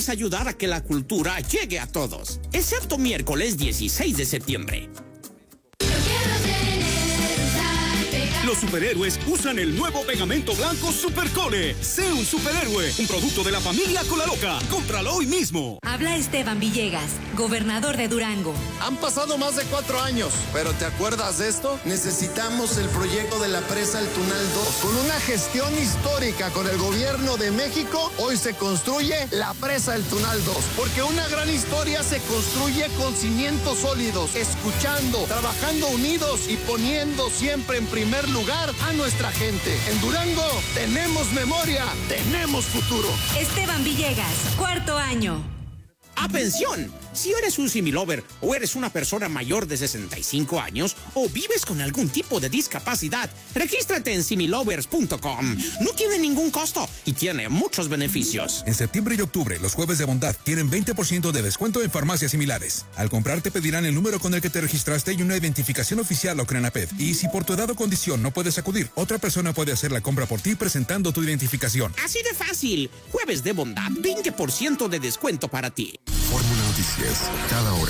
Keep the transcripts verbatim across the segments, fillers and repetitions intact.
puedes ayudar a que la cultura llegue a todos, excepto miércoles dieciséis de septiembre. Los superhéroes usan el nuevo pegamento blanco Supercole. Sé un superhéroe, un producto de la familia Colaloca. Cómpralo hoy mismo. Habla Esteban Villegas, gobernador de Durango. Han pasado más de cuatro años, pero ¿te acuerdas de esto? Necesitamos el proyecto de la presa El Tunal dos. Con una gestión histórica con el gobierno de México, hoy se construye la presa El Tunal dos. Porque una gran historia se construye con cimientos sólidos, escuchando, trabajando unidos y poniendo siempre en primer lugar lugar a nuestra gente. En Durango tenemos memoria, tenemos futuro. Esteban Villegas, cuarto año. ¡Atención! Si eres un similover o eres una persona mayor de sesenta y cinco años o vives con algún tipo de discapacidad, regístrate en similovers punto com. No tiene ningún costo y tiene muchos beneficios. En septiembre y octubre, los jueves de bondad tienen veinte por ciento de descuento en farmacias similares. Al comprar te pedirán el número con el que te registraste y una identificación oficial o CRENAPED. Y si por tu edad o condición no puedes acudir, otra persona puede hacer la compra por ti presentando tu identificación. Así de fácil. Jueves de bondad, veinte por ciento de descuento para ti. Fórmula Noticias, cada hora.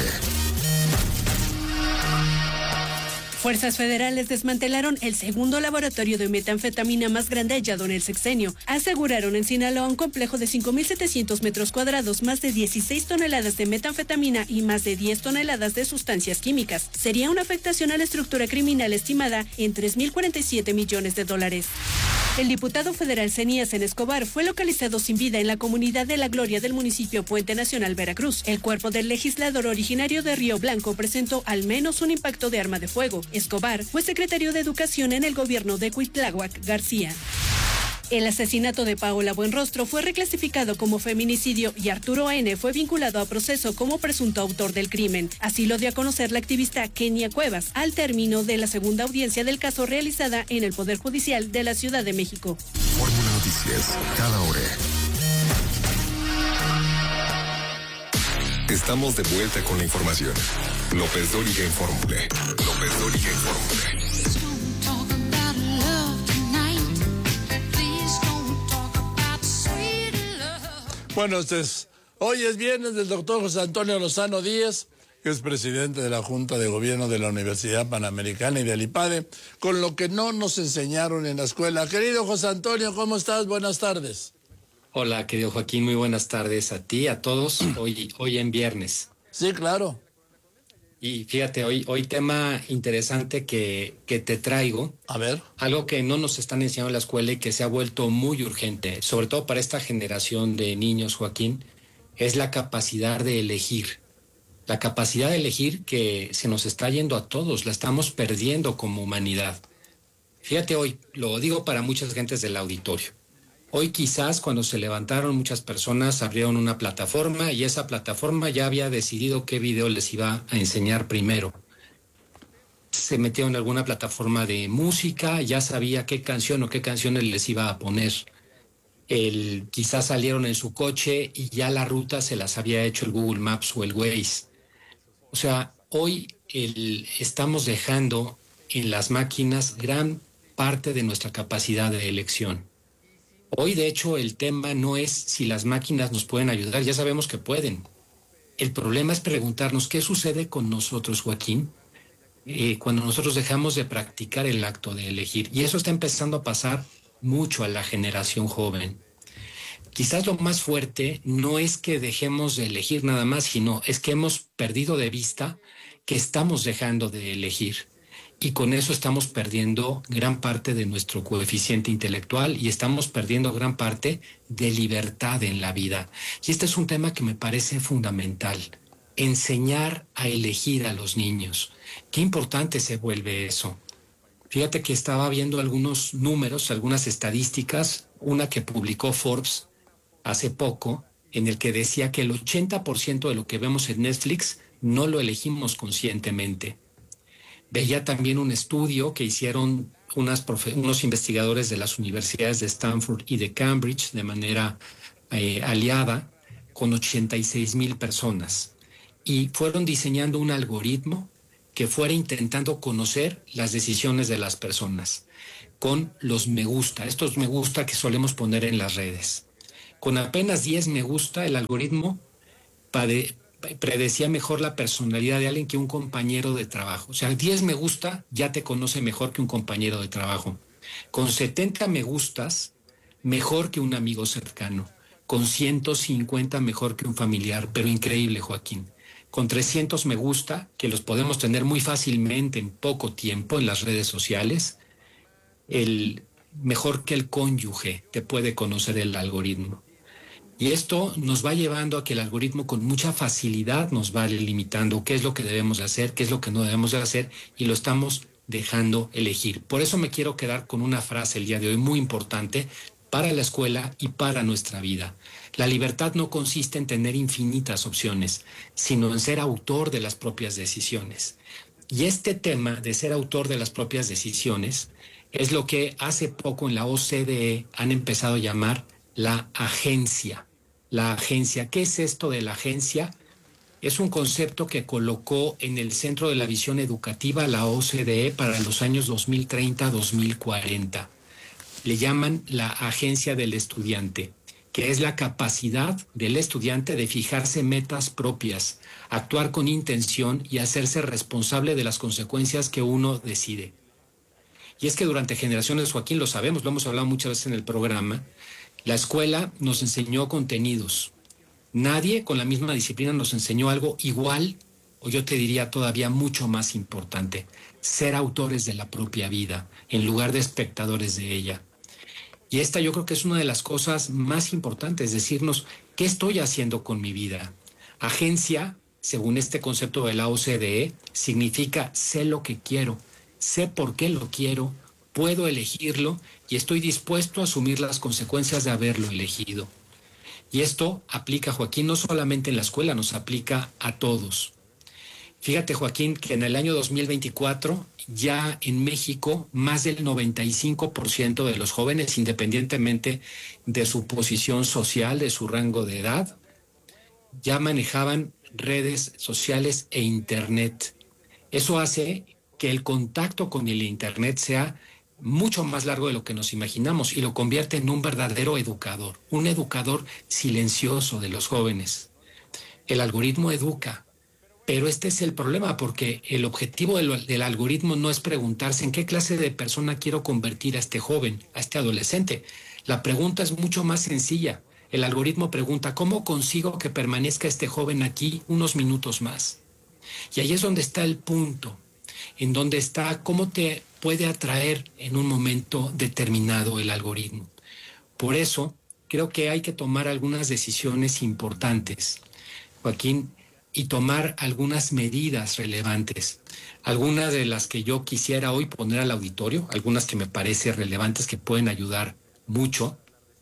Fuerzas federales desmantelaron el segundo laboratorio de metanfetamina más grande hallado en el sexenio. Aseguraron en Sinaloa un complejo de cinco mil setecientos metros cuadrados, más de dieciséis toneladas de metanfetamina y más de diez toneladas de sustancias químicas. Sería una afectación a la estructura criminal estimada en tres mil cuarenta y siete millones de dólares. El diputado federal Zenías N. Escobar fue localizado sin vida en la comunidad de La Gloria del municipio Puente Nacional, Veracruz. El cuerpo del legislador originario de Río Blanco presentó al menos un impacto de arma de fuego. Escobar fue secretario de Educación en el gobierno de Cuitláhuac García. El asesinato de Paola Buenrostro fue reclasificado como feminicidio y Arturo N. fue vinculado a proceso como presunto autor del crimen. Así lo dio a conocer la activista Kenia Cuevas al término de la segunda audiencia del caso realizada en el Poder Judicial de la Ciudad de México. Fórmula Noticias, cada hora. Estamos de vuelta con la información. López Dóriga en Fórmula. López Dóriga en Fórmula. Bueno, entonces, hoy es viernes del doctor José Antonio Lozano Díaz, que es presidente de la Junta de Gobierno de la Universidad Panamericana y del IPADE, con lo que no nos enseñaron en la escuela. Querido José Antonio, ¿cómo estás? Buenas tardes. Hola, querido Joaquín, muy buenas tardes a ti, a todos, hoy, hoy en viernes. Sí, claro. Y fíjate, hoy, hoy tema interesante que, que te traigo. A ver. Algo que no nos están enseñando en la escuela y que se ha vuelto muy urgente, sobre todo para esta generación de niños, Joaquín, es la capacidad de elegir. La capacidad de elegir que se nos está yendo a todos, la estamos perdiendo como humanidad. Fíjate hoy, lo digo para muchas gentes del auditorio. Hoy quizás cuando se levantaron muchas personas abrieron una plataforma y esa plataforma ya había decidido qué video les iba a enseñar primero. Se metieron en alguna plataforma de música, ya sabía qué canción o qué canciones les iba a poner. El, quizás salieron en su coche y ya la ruta se las había hecho el Google Maps o el Waze. O sea, hoy el, estamos dejando en las máquinas gran parte de nuestra capacidad de elección. Hoy, de hecho, el tema no es si las máquinas nos pueden ayudar, ya sabemos que pueden. El problema es preguntarnos qué sucede con nosotros, Joaquín, eh, cuando nosotros dejamos de practicar el acto de elegir. Y eso está empezando a pasar mucho a la generación joven. Quizás lo más fuerte no es que dejemos de elegir nada más, sino es que hemos perdido de vista que estamos dejando de elegir. Y con eso estamos perdiendo gran parte de nuestro coeficiente intelectual y estamos perdiendo gran parte de libertad en la vida. Y este es un tema que me parece fundamental. Enseñar a elegir a los niños. Qué importante se vuelve eso. Fíjate que estaba viendo algunos números, algunas estadísticas, una que publicó Forbes hace poco, en el que decía que el ochenta por ciento de lo que vemos en Netflix no lo elegimos conscientemente. Veía también un estudio que hicieron unas profe- unos investigadores de las universidades de Stanford y de Cambridge de manera eh, aliada con ochenta y seis mil personas y fueron diseñando un algoritmo que fuera intentando conocer las decisiones de las personas con los me gusta, estos me gusta que solemos poner en las redes. Con apenas diez me gusta, el algoritmo pade, predecía mejor la personalidad de alguien que un compañero de trabajo. O sea, diez me gusta ya te conoce mejor que un compañero de trabajo. Con setenta me gustas, mejor que un amigo cercano. Con ciento cincuenta mejor que un familiar, pero increíble, Joaquín. Con trescientos me gusta, que los podemos tener muy fácilmente en poco tiempo en las redes sociales, el mejor que el cónyuge te puede conocer el algoritmo. Y esto nos va llevando a que el algoritmo con mucha facilidad nos va limitando qué es lo que debemos de hacer, qué es lo que no debemos de hacer, y lo estamos dejando elegir. Por eso me quiero quedar con una frase el día de hoy muy importante para la escuela y para nuestra vida. La libertad no consiste en tener infinitas opciones, sino en ser autor de las propias decisiones. Y este tema de ser autor de las propias decisiones es lo que hace poco en la O C D E han empezado a llamar la agencia. La agencia, ¿qué es esto de la agencia? Es un concepto que colocó en el centro de la visión educativa la O C D E para los años dos mil treinta a dos mil cuarenta. Le llaman la agencia del estudiante, que es la capacidad del estudiante de fijarse metas propias, actuar con intención y hacerse responsable de las consecuencias que uno decide. Y es que durante generaciones, Joaquín, lo sabemos, lo hemos hablado muchas veces en el programa, la escuela nos enseñó contenidos. Nadie con la misma disciplina nos enseñó algo igual, o yo te diría todavía mucho más importante, ser autores de la propia vida, en lugar de espectadores de ella. Y esta yo creo que es una de las cosas más importantes, decirnos, ¿qué estoy haciendo con mi vida? Agencia, según este concepto de la O C D E, significa sé lo que quiero, sé por qué lo quiero, puedo elegirlo y estoy dispuesto a asumir las consecuencias de haberlo elegido. Y esto aplica, Joaquín, no solamente en la escuela, nos aplica a todos. Fíjate, Joaquín, que en el año dos mil veinticuatro ya en México más del noventa y cinco por ciento de los jóvenes, independientemente de su posición social, de su rango de edad, ya manejaban redes sociales e Internet. Eso hace que el contacto con el Internet sea mucho más largo de lo que nos imaginamos y lo convierte en un verdadero educador, un educador silencioso de los jóvenes. El algoritmo educa, pero este es el problema porque el objetivo del, del algoritmo no es preguntarse en qué clase de persona quiero convertir a este joven, a este adolescente. La pregunta es mucho más sencilla. El algoritmo pregunta, ¿cómo consigo que permanezca este joven aquí unos minutos más? Y ahí es donde está el punto, en donde está cómo te puede atraer en un momento determinado el algoritmo. Por eso, creo que hay que tomar algunas decisiones importantes, Joaquín, y tomar algunas medidas relevantes. Algunas de las que yo quisiera hoy poner al auditorio, algunas que me parecen relevantes que pueden ayudar mucho,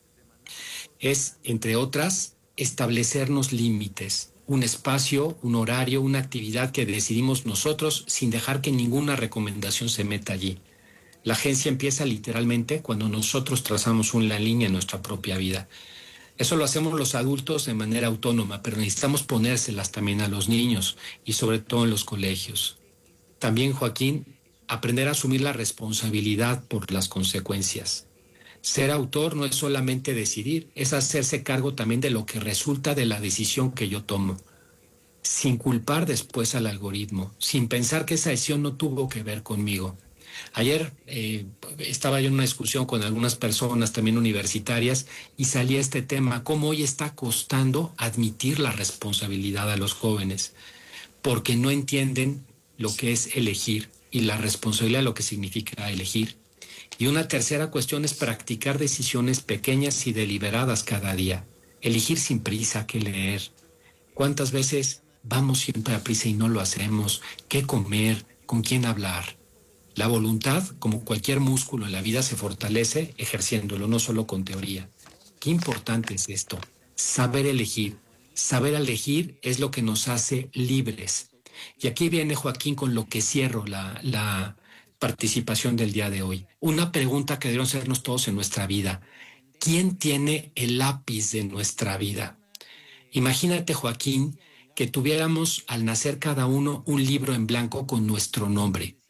es, entre otras, establecernos límites. Un espacio, un horario, una actividad que decidimos nosotros sin dejar que ninguna recomendación se meta allí. La agencia empieza literalmente cuando nosotros trazamos una línea en nuestra propia vida. Eso lo hacemos los adultos de manera autónoma, pero necesitamos ponérselas también a los niños y sobre todo en los colegios. También, Joaquín, aprender a asumir la responsabilidad por las consecuencias. Ser autor no es solamente decidir, es hacerse cargo también de lo que resulta de la decisión que yo tomo, sin culpar después al algoritmo, sin pensar que esa decisión no tuvo que ver conmigo. Ayer eh, estaba yo en una discusión con algunas personas también universitarias y salía este tema, cómo hoy está costando admitir la responsabilidad a los jóvenes, porque no entienden lo que es elegir y la responsabilidad, lo que significa elegir. Y una tercera cuestión es practicar decisiones pequeñas y deliberadas cada día. Elegir sin prisa qué leer. ¿Cuántas veces vamos siempre a prisa y no lo hacemos? ¿Qué comer? ¿Con quién hablar? La voluntad, como cualquier músculo en la vida, se fortalece ejerciéndolo, no solo con teoría. Qué importante es esto. Saber elegir. Saber elegir es lo que nos hace libres. Y aquí viene, Joaquín, con lo que cierro la, la participación del día de hoy. Una pregunta que debemos hacernos todos en nuestra vida. ¿Quién tiene el lápiz de nuestra vida? Imagínate, Joaquín, que tuviéramos al nacer cada uno un libro en blanco con nuestro nombre.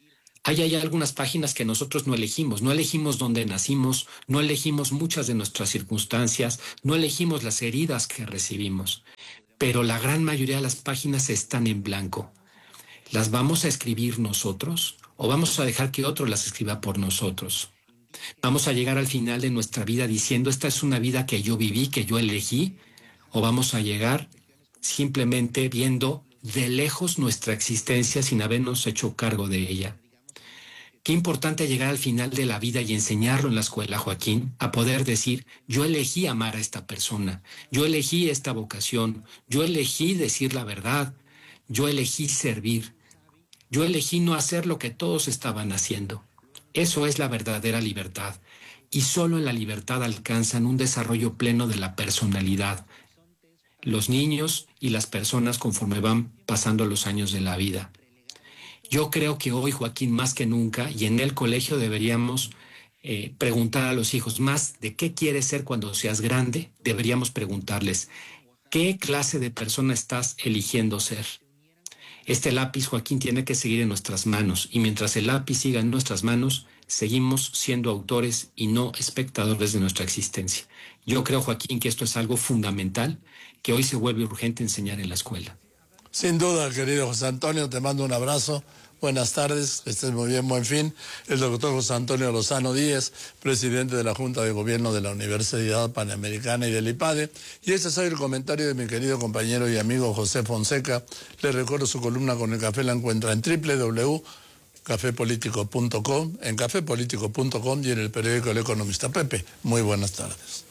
Hay, hay algunas páginas que nosotros no elegimos, no elegimos dónde nacimos, no elegimos muchas de nuestras circunstancias, no elegimos las heridas que recibimos, pero la gran mayoría de las páginas están en blanco. ¿Las vamos a escribir nosotros o vamos a dejar que otro las escriba por nosotros? ¿Vamos a llegar al final de nuestra vida diciendo esta es una vida que yo viví, que yo elegí? ¿O vamos a llegar simplemente viendo de lejos nuestra existencia sin habernos hecho cargo de ella? Qué importante llegar al final de la vida y enseñarlo en la escuela, Joaquín, a poder decir, yo elegí amar a esta persona, yo elegí esta vocación, yo elegí decir la verdad, yo elegí servir, yo elegí no hacer lo que todos estaban haciendo. Eso es la verdadera libertad, y solo en la libertad alcanzan un desarrollo pleno de la personalidad, los niños y las personas conforme van pasando los años de la vida. Yo creo que hoy, Joaquín, más que nunca, y en el colegio deberíamos eh, preguntar a los hijos más de qué quieres ser cuando seas grande. Deberíamos preguntarles, ¿qué clase de persona estás eligiendo ser? Este lápiz, Joaquín, tiene que seguir en nuestras manos, y mientras el lápiz siga en nuestras manos, seguimos siendo autores y no espectadores de nuestra existencia. Yo creo, Joaquín, que esto es algo fundamental, que hoy se vuelve urgente enseñar en la escuela. Sin duda, querido José Antonio, te mando un abrazo. Buenas tardes, que estés muy bien, buen fin. El doctor José Antonio Lozano Díez, presidente de la Junta de Gobierno de la Universidad Panamericana y del IPADE. Y este es hoy el comentario de mi querido compañero y amigo José Fonseca. Le recuerdo su columna con el café, la encuentra en doble u doble u doble u punto café político punto com, en café político punto com y en el periódico El Economista. Pepe, muy buenas tardes.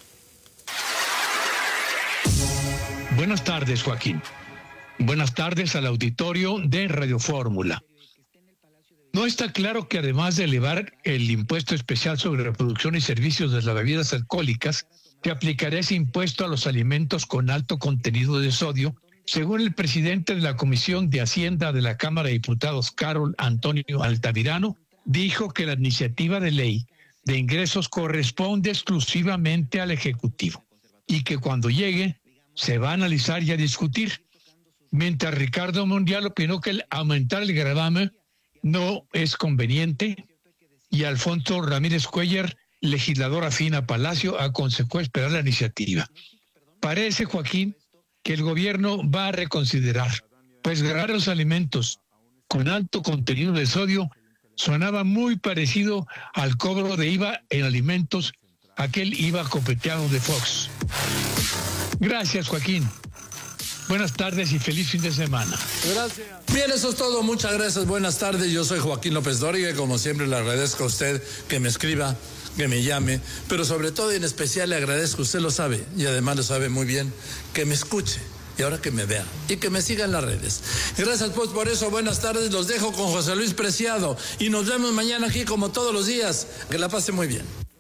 Buenas tardes, Joaquín. Buenas tardes al auditorio de Radio Fórmula. No está claro que además de elevar el impuesto especial sobre la producción y servicios de las bebidas alcohólicas, se aplicará ese impuesto a los alimentos con alto contenido de sodio, según el presidente de la Comisión de Hacienda de la Cámara de Diputados, Carol Antonio Altamirano, dijo que la iniciativa de ley de ingresos corresponde exclusivamente al Ejecutivo y que cuando llegue se va a analizar y a discutir. Mientras Ricardo Monreal opinó que el aumentar el gravamen no es conveniente, y Alfonso Ramírez Cuellar, legislador afín a Palacio, aconsejó esperar la iniciativa. Parece, Joaquín, que el gobierno va a reconsiderar, pues grabar los alimentos con alto contenido de sodio sonaba muy parecido al cobro de I V A en alimentos, aquel I V A copeteado de Fox. Gracias, Joaquín. Buenas tardes y feliz fin de semana. Gracias. Bien, eso es todo. Muchas gracias. Buenas tardes. Yo soy Joaquín López Dóriga y como siempre le agradezco a usted que me escriba, que me llame, pero sobre todo y en especial le agradezco, usted lo sabe y además lo sabe muy bien, que me escuche y ahora que me vea y que me siga en las redes. Gracias pues por eso. Buenas tardes. Los dejo con José Luis Preciado y nos vemos mañana aquí como todos los días. Que la pase muy bien.